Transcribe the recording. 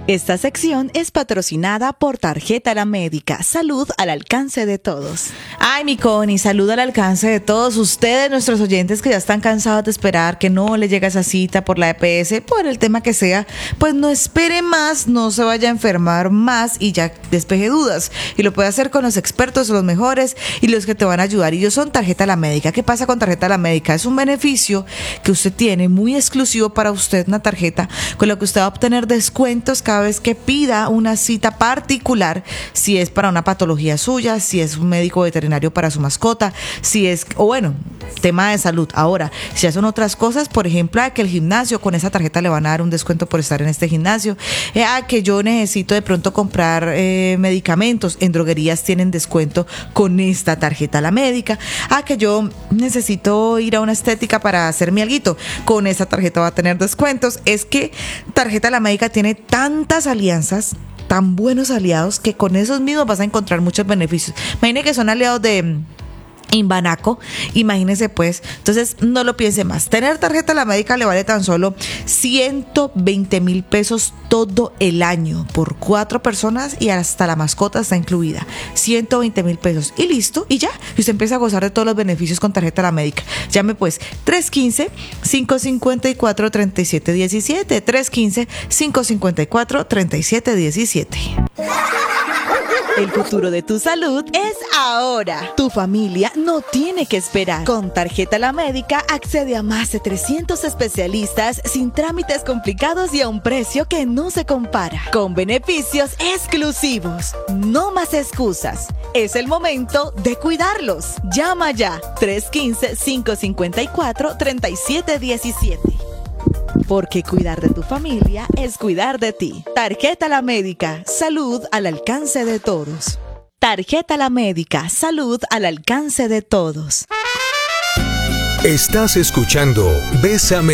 Esta sección es patrocinada por Tarjeta La Médica. Salud al alcance de todos. Ay, mi Connie, salud al alcance de todos ustedes, nuestros oyentes que ya están cansados de esperar que no le llega esa cita por la EPS, por el tema que sea. Pues no espere más, no se vaya a enfermar más y ya despeje dudas. Y lo puede hacer con los expertos, los mejores y los que te van a ayudar. Y ellos son Tarjeta La Médica. ¿Qué pasa con Tarjeta La Médica? Es un beneficio que usted tiene muy exclusivo para usted, una tarjeta con la que usted va a obtener descuentos cada vez que pida una cita particular, si es para una patología suya, si es un médico veterinario para su mascota, si es, o bueno, tema de salud. Ahora, si ya son otras cosas, por ejemplo, a que el gimnasio, con esa tarjeta le van a dar un descuento por estar en este gimnasio, a que yo necesito de pronto comprar medicamentos, en droguerías tienen descuento con esta Tarjeta La Médica, a que yo necesito ir a una estética para hacerme alguito, con esta tarjeta va a tener descuentos. Es que Tarjeta La Médica tiene tantas alianzas, tan buenos aliados, que con esos mismos vas a encontrar muchos beneficios. Imagine que son aliados de Invanaco, imagínese pues. Entonces no lo piense más, tener Tarjeta La Médica le vale tan solo 120,000 pesos todo el año por 4 personas y hasta la mascota está incluida. 120,000 pesos y listo, y ya, y usted empieza a gozar de todos los beneficios con Tarjeta La Médica. Llame pues 315-554-3717, 315-554-3717. El futuro de tu salud es ahora. Tu familia no tiene que esperar. Con Tarjeta La Médica accede a más de 300 especialistas sin trámites complicados y a un precio que no se compara. Con beneficios exclusivos. No más excusas. Es el momento de cuidarlos. Llama ya 315-554-3717. Porque cuidar de tu familia es cuidar de ti. Tarjeta La Médica, salud al alcance de todos. Tarjeta La Médica, salud al alcance de todos. Estás escuchando Bésame